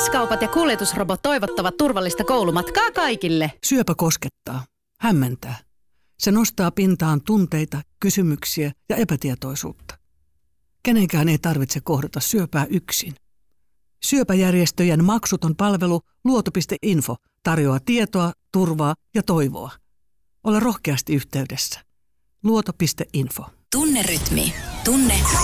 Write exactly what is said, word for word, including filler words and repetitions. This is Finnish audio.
S-kaupat ja kuljetusrobot toivottavat turvallista koulumatkaa kaikille. Syöpä koskettaa, hämmentää. Se nostaa pintaan tunteita, kysymyksiä ja epätietoisuutta. Kenenkään ei tarvitse kohdata syöpää yksin. Syöpäjärjestöjen maksuton palvelu luoto piste info tarjoaa tietoa, turvaa ja toivoa. Ole rohkeasti yhteydessä. luoto piste info. Tunne rytmi. Tunne